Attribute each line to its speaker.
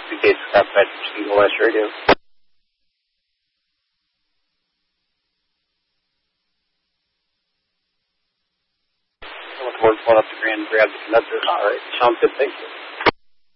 Speaker 1: the case outside Single West Radio. I want to pull up the grand and grab the conductor. All right. Sounds good. Thank you.